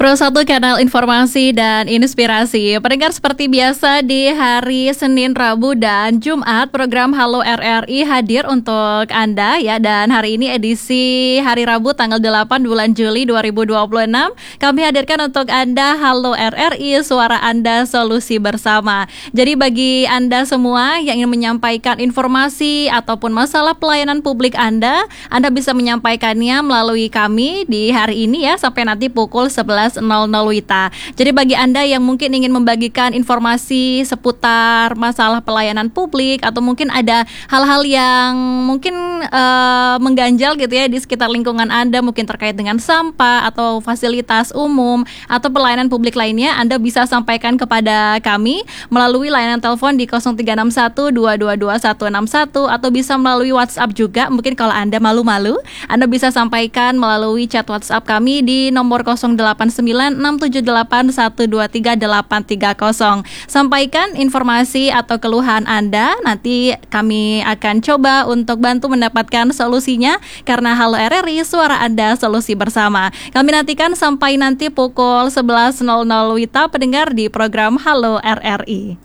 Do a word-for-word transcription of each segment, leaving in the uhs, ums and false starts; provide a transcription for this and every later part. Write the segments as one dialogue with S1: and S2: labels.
S1: Pro satu kanal informasi dan inspirasi. Pendengar, seperti biasa di hari Senin, Rabu, dan Jumat program Halo R R I hadir untuk Anda ya. Dan hari ini edisi hari Rabu tanggal delapan bulan Juli dua ribu dua puluh enam. Kami hadirkan untuk Anda Halo R R I, suara Anda, solusi bersama. Jadi bagi Anda semua yang ingin menyampaikan informasi ataupun masalah pelayanan publik Anda, Anda bisa menyampaikannya melalui kami di hari ini ya, sampai nanti pukul sebelas Wita. Jadi bagi Anda yang mungkin ingin membagikan informasi seputar masalah pelayanan publik, atau mungkin ada hal-hal yang mungkin uh, mengganjal gitu ya di sekitar lingkungan Anda, mungkin terkait dengan sampah atau fasilitas umum atau pelayanan publik lainnya, Anda bisa sampaikan kepada kami melalui layanan telepon di nol tiga enam satu dua dua dua satu enam satu, atau bisa melalui WhatsApp juga. Mungkin kalau Anda malu-malu, Anda bisa sampaikan melalui chat WhatsApp kami di nomor nol delapan sembilan enam tujuh delapan satu dua tiga delapan tiga nol. Sampaikan informasi atau keluhan Anda, nanti kami akan coba untuk bantu mendapatkan solusinya, karena Halo R R I, suara Anda, solusi bersama. Kami nantikan sampai nanti pukul sebelas Wita, pendengar, di program Halo R R I.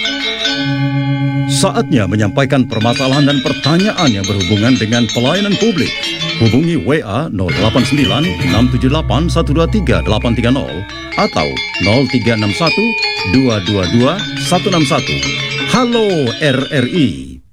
S2: Saatnya menyampaikan permasalahan dan pertanyaan yang berhubungan dengan pelayanan publik. Hubungi W A nol delapan sembilan enam tujuh delapan satu dua tiga delapan tiga nol atau nol tiga enam satu dua dua dua satu enam satu. Halo R R I.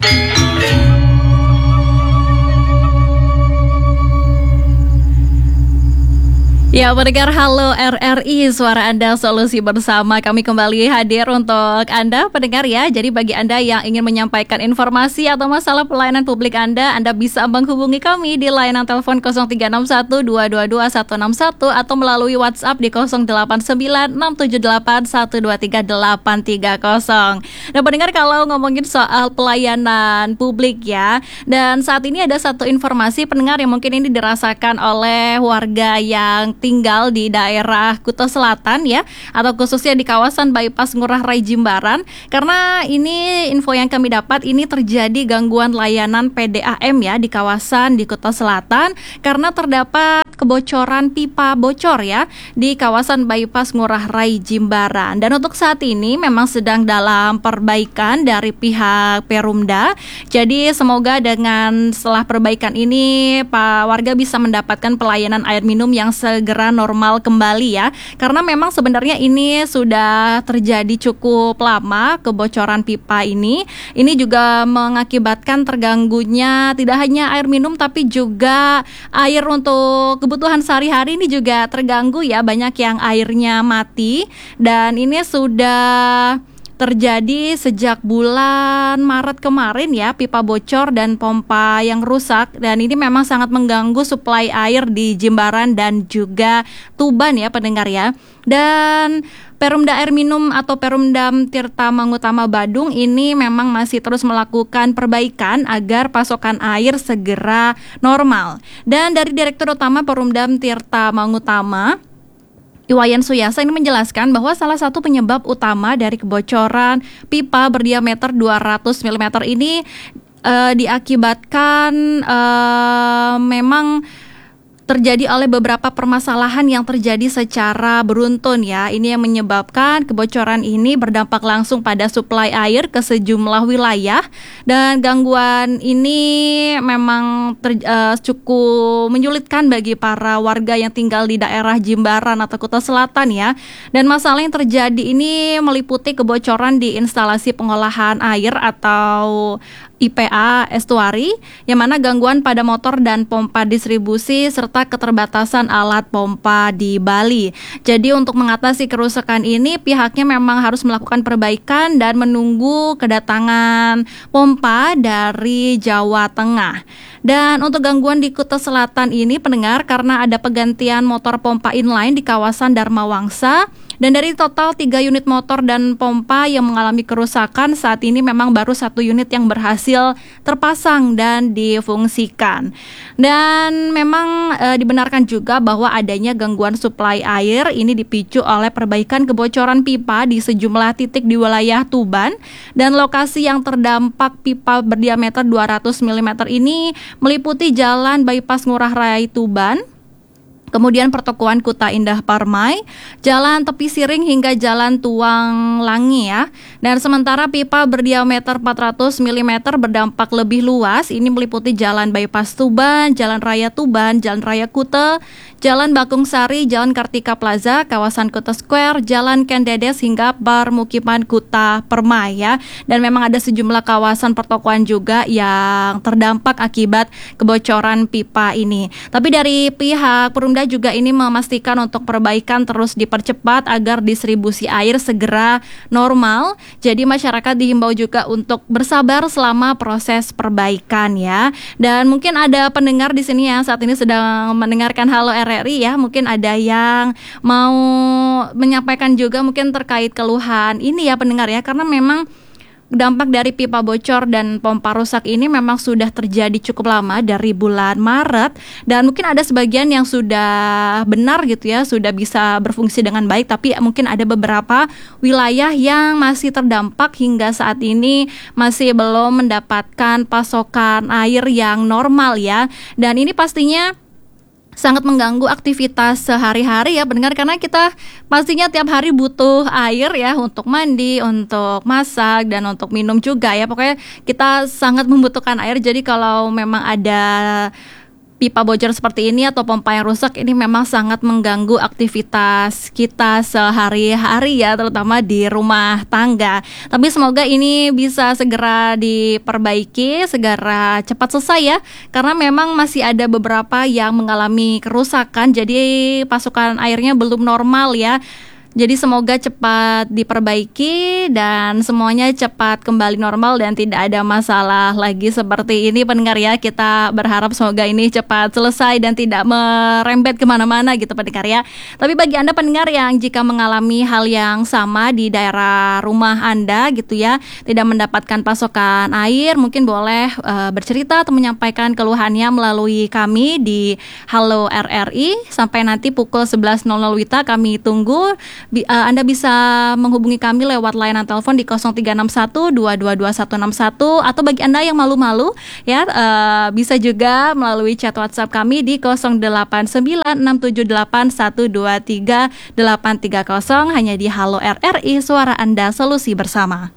S1: Ya, pendengar Halo R R I, suara Anda, solusi bersama. Kami kembali hadir untuk Anda, pendengar ya. Jadi bagi Anda yang ingin menyampaikan informasi atau masalah pelayanan publik Anda, Anda bisa menghubungi kami di layanan telepon nol tiga enam satu dua dua dua satu enam satu atau melalui WhatsApp di nol delapan sembilan enam tujuh delapan satu dua tiga delapan tiga nol. Nah, pendengar, kalau ngomongin soal pelayanan publik ya, dan saat ini ada satu informasi, pendengar, yang mungkin ini dirasakan oleh warga yang tinggal di daerah Kuta Selatan ya, atau khususnya di kawasan Bypass Ngurah Rai Jimbaran, karena ini info yang kami dapat, ini terjadi gangguan layanan P D A M ya di kawasan di Kuta Selatan, karena terdapat kebocoran pipa bocor ya di kawasan Bypass Ngurah Rai Jimbaran. Dan untuk saat ini memang sedang dalam perbaikan dari pihak Perumda. Jadi semoga dengan setelah perbaikan ini Pak warga bisa mendapatkan pelayanan air minum yang segera segera normal kembali ya, karena memang sebenarnya ini sudah terjadi cukup lama kebocoran pipa ini. Ini juga mengakibatkan terganggunya tidak hanya air minum tapi juga air untuk kebutuhan sehari-hari ini juga terganggu ya, banyak yang airnya mati. Dan ini sudah terjadi sejak bulan Maret kemarin ya, pipa bocor dan pompa yang rusak, dan ini memang sangat mengganggu suplai air di Jimbaran dan juga Tuban ya, pendengar ya. Dan Perumda Air Minum atau Perumdam Tirta Mangutama Badung ini memang masih terus melakukan perbaikan agar pasokan air segera normal. Dan dari Direktur Utama Perumdam Tirta Mangutama, Iwayan Suyasa, ini menjelaskan bahwa salah satu penyebab utama dari kebocoran pipa berdiameter dua ratus milimeter ini uh, diakibatkan uh, memang terjadi oleh beberapa permasalahan yang terjadi secara beruntun ya. Ini yang menyebabkan kebocoran ini berdampak langsung pada suplai air ke sejumlah wilayah, dan gangguan ini memang ter, uh, cukup menyulitkan bagi para warga yang tinggal di daerah Jimbaran atau Kuta Selatan ya. Dan masalah yang terjadi ini meliputi kebocoran di instalasi pengolahan air atau I P A estuari, yang mana gangguan pada motor dan pompa distribusi serta keterbatasan alat pompa di Bali. Jadi untuk mengatasi kerusakan ini, pihaknya memang harus melakukan perbaikan dan menunggu kedatangan pompa dari Jawa Tengah. Dan untuk gangguan di Kuta Selatan ini, pendengar, karena ada penggantian motor pompa inline di kawasan Dharma Wangsa, dan dari total tiga unit motor dan pompa yang mengalami kerusakan, saat ini memang baru satu unit yang berhasil terpasang dan difungsikan. Dan memang e, dibenarkan juga bahwa adanya gangguan suplai air ini dipicu oleh perbaikan kebocoran pipa di sejumlah titik di wilayah Tuban, dan lokasi yang terdampak pipa berdiameter dua ratus milimeter ini meliputi Jalan Bypass Ngurah Rai Tuban, Kemudian Pertokoan Kuta Indah Permai, Jalan Tepi Siring hingga Jalan Tuang Langi ya. Dan sementara pipa berdiameter empat ratus milimeter berdampak lebih luas. Ini meliputi Jalan Bypass Tuban, Jalan Raya Tuban, Jalan Raya Kuta, Jalan Bakung Sari, Jalan Kartika Plaza, kawasan Kuta Square, Jalan Kendedes hingga permukiman Kuta Permai ya. Dan memang ada sejumlah kawasan pertokoan juga yang terdampak akibat kebocoran pipa ini. Tapi dari pihak Perumda juga ini memastikan untuk perbaikan terus dipercepat agar distribusi air segera normal. Jadi masyarakat dihimbau juga untuk bersabar selama proses perbaikan ya. Dan mungkin ada pendengar di sini yang saat ini sedang mendengarkan Halo R R I ya. Mungkin ada yang mau menyampaikan juga mungkin terkait keluhan ini ya pendengar ya, karena memang dampak dari pipa bocor dan pompa rusak ini memang sudah terjadi cukup lama dari bulan Maret, dan mungkin ada sebagian yang sudah benar gitu ya, sudah bisa berfungsi dengan baik, tapi mungkin ada beberapa wilayah yang masih terdampak hingga saat ini masih belum mendapatkan pasokan air yang normal ya. Dan ini pastinya sangat mengganggu aktivitas sehari-hari ya pendengar, karena kita pastinya tiap hari butuh air ya untuk mandi, untuk masak, dan untuk minum juga ya. Pokoknya kita sangat membutuhkan air. Jadi kalau memang ada pipa bocor seperti ini atau pompa yang rusak, ini memang sangat mengganggu aktivitas kita sehari-hari ya, terutama di rumah tangga. Tapi semoga ini bisa segera diperbaiki, segera cepat selesai ya, karena memang masih ada beberapa yang mengalami kerusakan, jadi pasokan airnya belum normal ya. Jadi semoga cepat diperbaiki dan semuanya cepat kembali normal dan tidak ada masalah lagi seperti ini pendengar ya. Kita berharap semoga ini cepat selesai dan tidak merembet kemana-mana gitu pendengar ya. Tapi bagi Anda pendengar yang jika mengalami hal yang sama di daerah rumah Anda gitu ya, tidak mendapatkan pasokan air, mungkin boleh uh, bercerita atau menyampaikan keluhannya melalui kami di Halo R R I. Sampai nanti pukul sebelas nol nol Wita kami tunggu. Anda bisa menghubungi kami lewat layanan telepon di nol tiga enam satu dua dua dua satu enam satu, atau bagi Anda yang malu-malu ya uh, bisa juga melalui chat WhatsApp kami di nol delapan sembilan enam tujuh delapan satu dua tiga delapan tiga nol, hanya di Halo R R I, suara Anda, solusi bersama.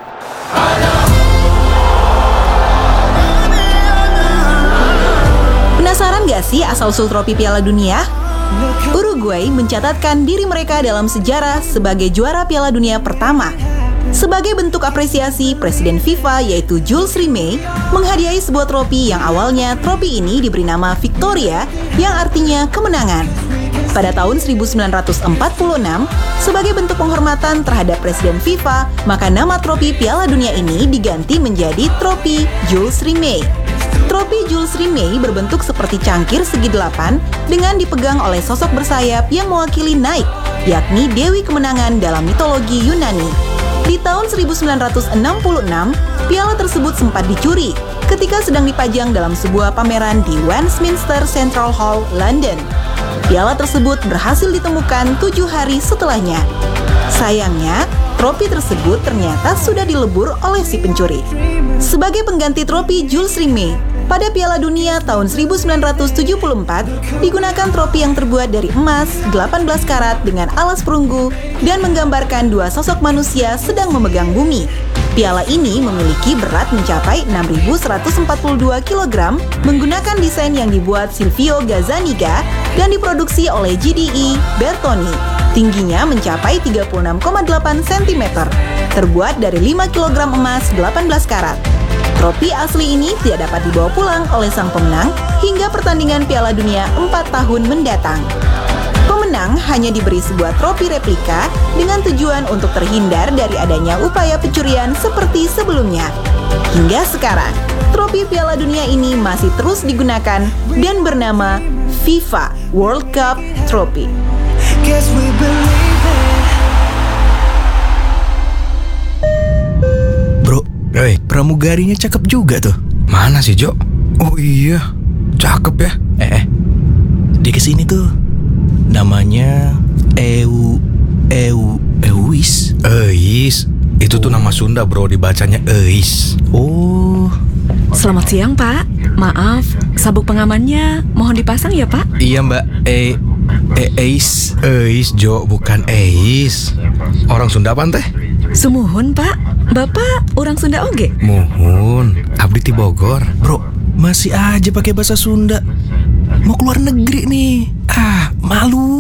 S3: Penasaran gak sih asal-usul trofi Piala Dunia? Uruguay mencatatkan diri mereka dalam sejarah sebagai juara Piala Dunia pertama. Sebagai bentuk apresiasi, Presiden FIFA yaitu Jules Rimet menghadiahi sebuah trofi yang awalnya trofi ini diberi nama Victoria yang artinya kemenangan. Pada tahun seribu sembilan ratus empat puluh enam, sebagai bentuk penghormatan terhadap Presiden FIFA, maka nama trofi Piala Dunia ini diganti menjadi trofi Jules Rimet. Trofi Jules Rimet berbentuk seperti cangkir segi delapan dengan dipegang oleh sosok bersayap yang mewakili Nike, yakni Dewi Kemenangan dalam mitologi Yunani. Di tahun seribu sembilan ratus enam puluh enam, piala tersebut sempat dicuri ketika sedang dipajang dalam sebuah pameran di Westminster Central Hall, London. Piala tersebut berhasil ditemukan tujuh hari setelahnya. Sayangnya, trofi tersebut ternyata sudah dilebur oleh si pencuri. Sebagai pengganti trofi Jules Rimet, pada Piala Dunia tahun seribu sembilan ratus tujuh puluh empat digunakan trofi yang terbuat dari emas delapan belas karat dengan alas perunggu dan menggambarkan dua sosok manusia sedang memegang bumi. Piala ini memiliki berat mencapai enam ribu seratus empat puluh dua kilogram menggunakan desain yang dibuat Silvio Gazzaniga dan diproduksi oleh G D E Bertoni. Tingginya mencapai tiga puluh enam koma delapan sentimeter, terbuat dari lima kilogram emas delapan belas karat. Trofi asli ini tidak dapat dibawa pulang oleh sang pemenang hingga pertandingan Piala Dunia empat tahun mendatang. Pemenang hanya diberi sebuah trofi replika dengan tujuan untuk terhindar dari adanya upaya pencurian seperti sebelumnya. Hingga sekarang, trofi Piala Dunia ini masih terus digunakan dan bernama FIFA World Cup Trophy.
S4: Bro, hey, pramugarinya cakep juga tuh.
S5: Mana sih, Jo?
S4: Oh iya, cakep ya.
S5: Eh, eh.
S4: Di kesini tuh namanya Eu Eu Euis.
S5: Eis. Itu tuh nama Sunda, bro, dibacanya Eis.
S4: Oh.
S6: Selamat siang, Pak. Maaf, sabuk pengamannya mohon dipasang ya Pak.
S4: Iya Mbak. Eh, eh Eis.
S5: Eis Jo, bukan Eis. Orang Sunda apa teh?
S6: Sumuhun Pak. Bapak orang Sunda oge.
S5: Muhun, abdi ti Bogor.
S4: Bro, masih aja pakai bahasa Sunda. Mau keluar negeri nih. Ah, malu.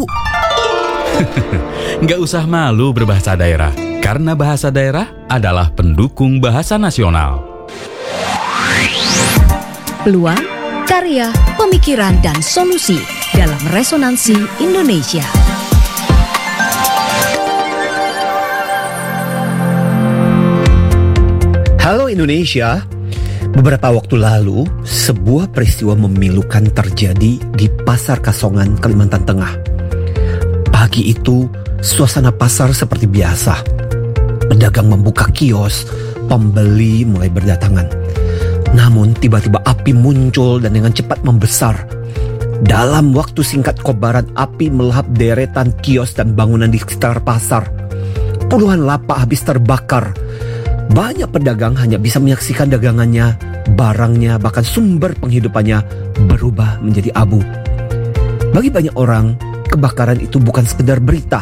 S7: Nggak usah malu berbahasa daerah, karena bahasa daerah adalah pendukung bahasa nasional.
S8: Peluang, karya, pemikiran, dan solusi dalam Resonansi Indonesia.
S9: Halo Indonesia. Beberapa waktu lalu, sebuah peristiwa memilukan terjadi di Pasar Kasongan, Kalimantan Tengah. Pagi itu, suasana pasar seperti biasa. Pedagang membuka kios, pembeli mulai berdatangan. Namun tiba-tiba api muncul dan dengan cepat membesar. Dalam waktu singkat kobaran api melahap deretan kios dan bangunan di sekitar pasar. Puluhan lapak habis terbakar. Banyak pedagang hanya bisa menyaksikan dagangannya, barangnya, bahkan sumber penghidupannya berubah menjadi abu. Bagi banyak orang, kebakaran itu bukan sekedar berita.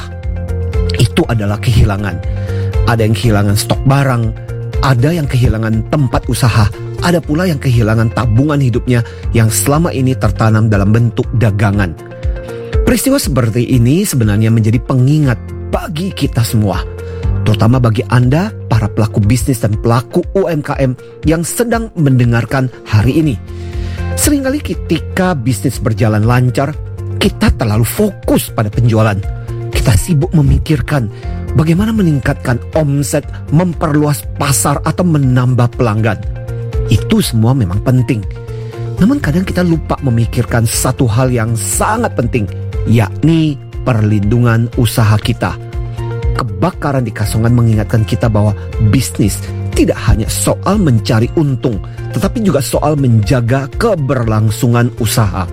S9: Itu adalah kehilangan. Ada yang kehilangan stok barang, ada yang kehilangan tempat usaha, ada pula yang kehilangan tabungan hidupnya yang selama ini tertanam dalam bentuk dagangan. Peristiwa seperti ini sebenarnya menjadi pengingat bagi kita semua, terutama bagi Anda, para pelaku bisnis dan pelaku U M K M yang sedang mendengarkan hari ini. Seringkali ketika bisnis berjalan lancar, kita terlalu fokus pada penjualan. Kita sibuk memikirkan bagaimana meningkatkan omset, memperluas pasar, atau menambah pelanggan. Itu semua memang penting. Namun kadang kita lupa memikirkan satu hal yang sangat penting, yakni perlindungan usaha kita. Kebakaran di Kasongan mengingatkan kita bahwa bisnis tidak hanya soal mencari untung, tetapi juga soal menjaga keberlangsungan usaha.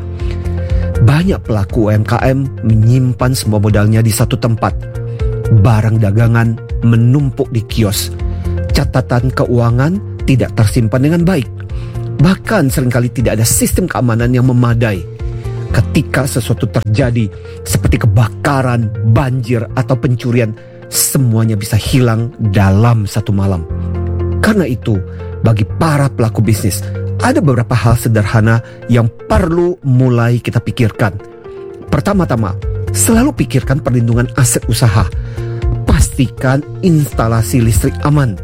S9: Banyak pelaku U M K M menyimpan semua modalnya di satu tempat. Barang dagangan menumpuk di kios. Catatan keuangan tidak tersimpan dengan baik. Bahkan seringkali tidak ada sistem keamanan yang memadai. Ketika sesuatu terjadi seperti kebakaran, banjir, atau pencurian, semuanya bisa hilang dalam satu malam. Karena itu, bagi para pelaku bisnis, ada beberapa hal sederhana yang perlu mulai kita pikirkan. Pertama-tama, selalu pikirkan perlindungan aset usaha. Pastikan instalasi listrik aman.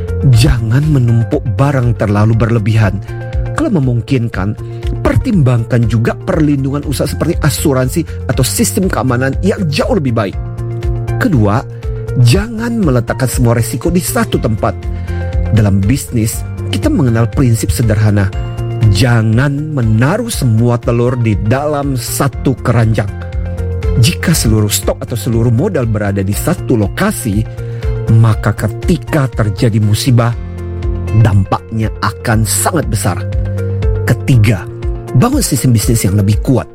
S9: Jangan menumpuk barang terlalu berlebihan. Kalau memungkinkan, pertimbangkan juga perlindungan usaha seperti asuransi atau sistem keamanan yang jauh lebih baik. Kedua, jangan meletakkan semua resiko di satu tempat. Dalam bisnis, kita mengenal prinsip sederhana. Jangan menaruh semua telur di dalam satu keranjang. Jika seluruh stok atau seluruh modal berada di satu lokasi, maka ketika terjadi musibah, dampaknya akan sangat besar. Ketiga, bangun sistem bisnis yang lebih kuat.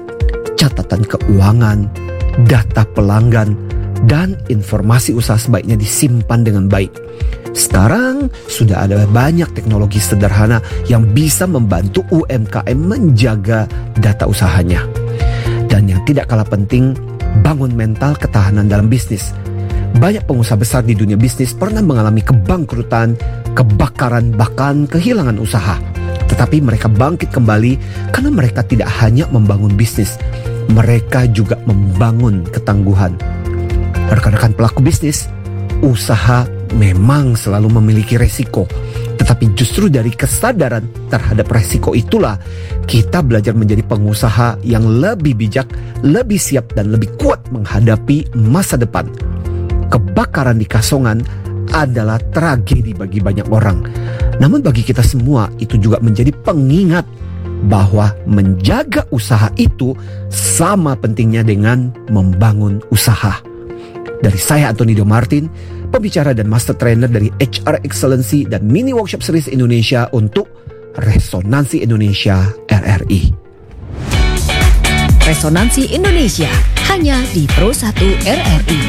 S9: Catatan keuangan, data pelanggan, dan informasi usaha sebaiknya disimpan dengan baik. Sekarang sudah ada banyak teknologi sederhana yang bisa membantu U M K M menjaga data usahanya. Dan yang tidak kalah penting, bangun mental ketahanan dalam bisnis. Banyak pengusaha besar di dunia bisnis pernah mengalami kebangkrutan, kebakaran, bahkan kehilangan usaha. Tetapi mereka bangkit kembali karena mereka tidak hanya membangun bisnis, mereka juga membangun ketangguhan. Rekan-rekan pelaku bisnis, usaha memang selalu memiliki resiko. Tetapi justru dari kesadaran terhadap resiko itulah kita belajar menjadi pengusaha yang lebih bijak, lebih siap, dan lebih kuat menghadapi masa depan. Kebakaran di Kasongan adalah tragedi bagi banyak orang. Namun bagi kita semua itu juga menjadi pengingat bahwa menjaga usaha itu sama pentingnya dengan membangun usaha. Dari saya Antoni Dio Martin, pembicara dan master trainer dari H R Excellency dan Mini Workshop Series Indonesia untuk Resonansi Indonesia R R I.
S8: Resonansi Indonesia hanya di Pro satu R R I.